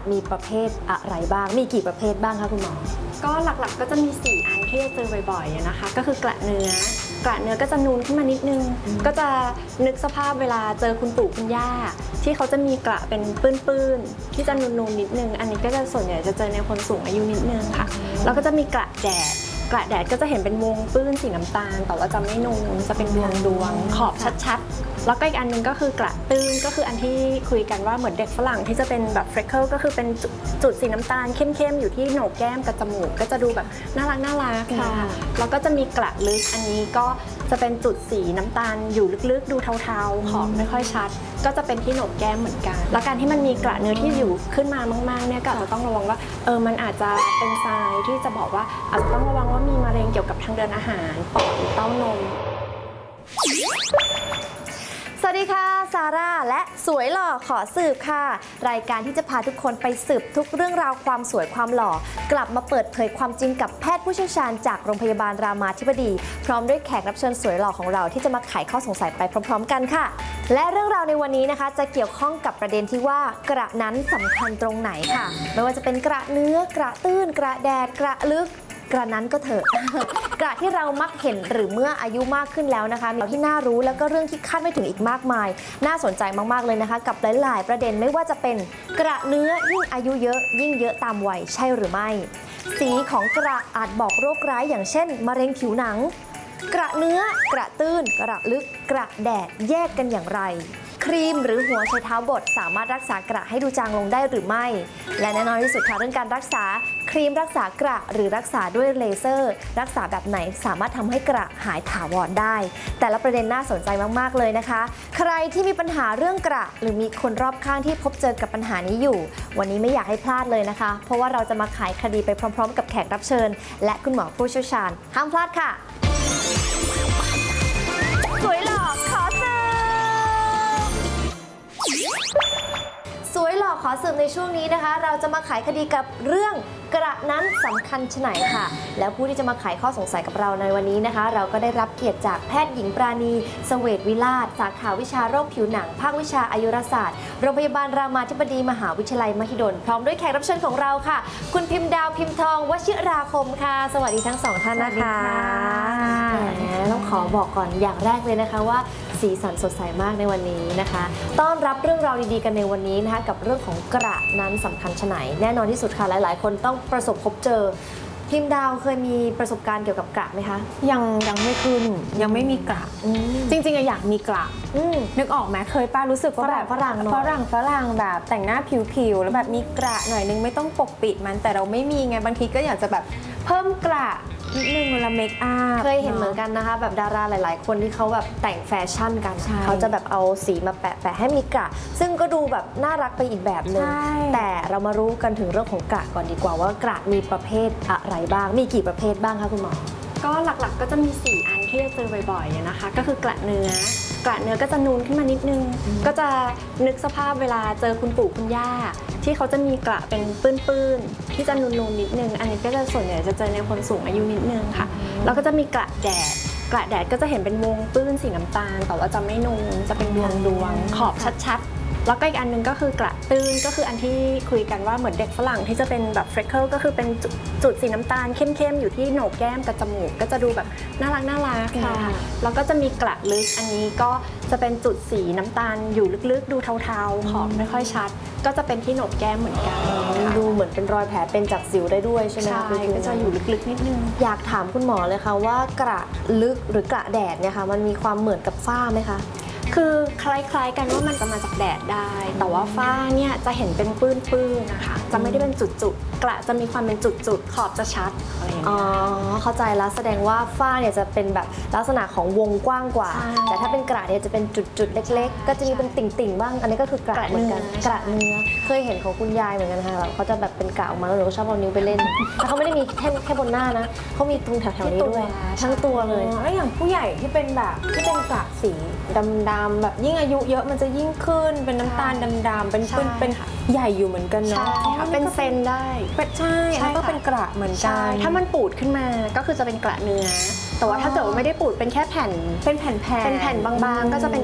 มีประเภทอะไรบ้างมีกี่ประเภทบ้างคะคุณหมอก็หลักๆก็จะมี4อันที่จะเจอบ่อยๆนะคะก็คือกระเนื้อก็จะนูนขึ้นมานิดนึงก็จะนึกสภาพเวลาเจอคุณปู่คุณย่าที่เขาจะมีกระเป็นปื้นๆที่จะนูนๆนิดนึงอันนี้ก็จะส่วนใหญ่จะเจอในคนสูงอายุนิดนึงค่ะแล้วก็จะมีกระแดดก็จะเห็นเป็นวงปื้นสีน้ำตาลแต่ว่าจะไม่นูนจะเป็นดวงขอบชัดๆแล้วก็อีกอันนึงก็คือกระตื้นก็คืออันที่คุยกันว่าเหมือนเด็กฝรั่งที่จะเป็นแบบเฟรคเกิลก็คือเป็นจุดสีน้ำตาลเข้มๆอยู่ที่โหนกแก้มกับจมูกก็จะดูแบบน่ารักค่ะแล้วก็จะมีกระลึกอันนี้ก็จะเป็นจุดสีน้ำตาลอยู่ลึกๆดูเทาๆขอบไม่ค่อยชัดก็จะเป็นที่โหนกแก้มเหมือนกันแล้วการที่มันมีกระเนื้อที่อยู่ขึ้นมามากๆเนี่ยก็อาจจะต้องระวังว่ามันอาจจะเป็นทรายที่จะบอกว่าอาจจะต้องระวังว่ามีมะเร็งเกี่ยวกับทางเดินอาหารปอดหรือเต้านมสวัสดีค่ะซาร่าและสวยหล่อขอสืบค่ะรายการที่จะพาทุกคนไปสืบทุกเรื่องราวความสวยความหล่อกลับมาเปิดเผยความจริงกับแพทย์ผู้เชี่ยวชาญจากโรงพยาบาลรามาธิบดีพร้อมด้วยแขกรับเชิญสวยหล่อของเราที่จะมาไขข้อสงสัยไปพร้อมๆกันค่ะและเรื่องราวในวันนี้นะคะจะเกี่ยวข้องกับประเด็นที่ว่ากระนั้นสำคัญตรงไหนค่ะไม่ว่าจะเป็นกระเนื้อกระตื้นกระแดดกระลึกกระนั้นก็เถอะ กระที่เรามักเห็นหรือเมื่ออายุมากขึ้นแล้วนะคะมีที่น่ารู้แล้วก็เรื่องที่คาดไม่ถึงอีกมากมายน่าสนใจมากๆเลยนะคะกับหลายๆประเด็นไม่ว่าจะเป็นกระเนื้อยิ่งอายุเยอะยิ่งเยอะตามวัยใช่หรือไม่สีของกระอาจบอกโรคร้ายอย่างเช่นมะเร็งผิวหนังกระเนื้อกระตื้นกระลึกกระแดดแยกกันอย่างไรครีมหรือหัวไชเท้าบดสามารถรักษากระให้ดูจางลงได้หรือไม่และแน่นอนที่สุดค่ะเรื่องการรักษาครีมรักษากระหรือรักษาด้วยเลเซอร์รักษาแบบไหนสามารถทำให้กระหายถาวรได้แต่ละประเด็นน่าสนใจมากๆเลยนะคะใครที่มีปัญหาเรื่องกระหรือมีคนรอบข้างที่พบเจอกับปัญหานี้อยู่วันนี้ไม่อยากให้พลาดเลยนะคะเพราะว่าเราจะมาไขคดีไปพร้อมๆกับแขกรับเชิญและคุณหมอผู้เชี่ยวชาญห้ามพลาดค่ะสวยหล่อขอเจอสวยหล่อขอสืบในช่วงนี้นะคะเราจะมาไขคดีกับเรื่องกระนั้นสำคัญไฉนค่ะแล้วผู้ที่จะมาไขข้อสงสัยกับเราในวันนี้นะคะเราก็ได้รับเกียรติจากแพทย์หญิงปราณีเสวตวิลาศสาขาวิชาโรคผิวหนังภาควิชาอายุรศาสตร์โรงพยาบาลรามาธิบดีมหาวิทยาลัยมหิดลพร้อมด้วยแขกรับเชิญของเราค่ะคุณพิมพ์ดาวพิมพ์ทองวชิราคมค่ะสวัสดีทั้งสองท่านนะคะต้องขอบอกก่อนอย่างแรกเลยนะคะว่าสีสันสดใสมากในวันนี้นะคะต้อนรับเรื่องราวดีๆกันในวันนี้นะคะกับเรื่องของกระนั้นสำคัญไฉนแน่นอนที่สุดค่ะหลายๆคนต้องประสบพบเจอพิมพ์ดาวเคยมีประสบการณ์เกี่ยวกับกระไหมคะยังไม่ขึ้นยังไม่มีกระจริงๆอยากมีกระนึกออกไหมเคยป้ารู้สึกว่าแบบฝรั่งแบบแต่งหน้าผิวแล้วแบบมีกระหน่อยนึงไม่ต้องปกปิดมันแต่เราไม่มีไงบางทีก็อยากจะแบบเพิ่มกระนิดนึงเวลาเมคอัพเคยเห็นเหมือนกันนะคะแบบดาราหลายๆคนที่เขาแบบแต่งแฟชั่นกันเขาจะแบบเอาสีมาแปะให้มีกระซึ่งก็ดูแบบน่ารักไปอีกแบบหนึ่งแต่เรามารู้กันถึงเรื่องของกระก่อนดีกว่าว่ากระมีประเภทอะไรบ้างมีกี่ประเภทบ้างคะคุณหมอก็หลักๆก็จะมี4อันที่จะเจอบ่อยๆนะคะก็คือกระเนื้อก็จะนูนขึ้นมานิดนึงก็จะนึกสภาพเวลาเจอคุณปู่คุณย่าที่เขาจะมีกระเป็นปื้นๆที่จะนูนๆนิดนึงอันนี้ก็จะส่วนใหญ่จะเจอในคนสูงอายุนิดนึงค่ะแล้วก็จะมีกระแดดก็จะเห็นเป็นวงปื้นสีน้ำตาลแต่ว่าจะไม่นูนจะเป็นดวงขอบชัดๆแล้วก็อีกอันนึงก็คือกระตื้นก็คืออันที่คุยกันว่าเหมือนเด็กฝรั่งที่จะเป็นแบบเฟรคเกิลก็คือเป็นจุดสีน้ำตาลเข้มๆอยู่ที่โหนกแก้มกับจมูกก็จะดูแบบน่ารักค่ะแล้วก็จะมีกระลึกอันนี้ก็จะเป็นจุดสีน้ำตาลอยู่ลึกๆดูเทาๆขอบไม่ค่อยชัดก็จะเป็นที่โหนกแก้มเหมือนกันดูเหมือนเป็นรอยแผลเป็นจากสิวได้ด้วยใช่ไหมคะก็จะอยู่ลึกๆนิดนึงอยากถามคุณหมอเลยค่ะว่ากระลึกหรือกระแดดเนี่ยค่ะมันมีความเหมือนกับฝ้าไหมคะคือคล้ายๆกันว่ามันจะมาจากแดดได้แต่ว่าฝ้าเนี่ยจะเห็นเป็นปื้นๆนะคะจะไม่ได้เป็นจุดๆกระจะมีความเป็นจุดๆขอบจะชัดอะไรอย่างเงี้ยเข้าใจแล้วแสดงว่าฝ้าเนี่ยจะเป็นแบบลักษณะของวงกว้างกว่าแต่ถ้าเป็นกระเนี่ยจะเป็นจุดๆเล็กๆก็จะมีเป็นติ่งๆบ้างอันนี้ก็คือกระเหมือนกันกระเนื้อเคยเห็นของคุณยายเหมือนกันค่ะเขาจะแบบเป็นกระออกมาแล้วหนูก็ชอบเอานิ้วไปเล่นแต่เขาไม่ได้มีแค่บนหน้านะเขามีตรงแถวๆนี้ด้วยทั้งตัวเลยแล้วอย่างผู้ใหญ่ที่เป็นแบบที่เป็นกระสีดำๆแบบยิ่งอายุเยอะมันจะยิ่งขึ้นเป็นน้ำตาลดำๆเป็นใหญ่อยู่เหมือนกันเนาะเป็นเซนได้ใช่แล้วก็เป็นกระเหมือนกันถ้ามันปูดขึ้นมาก็คือจะเป็นกระเนื้อแต่ว่าถ้าเกิดว่าไม่ได้ปูดเป็นแค่แผ่นบางๆก็จะเป็น